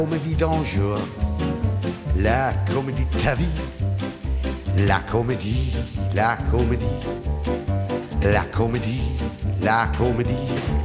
Comédie d'un jour, la comédie de ta vie, la comédie, la comédie, la comédie, la comédie.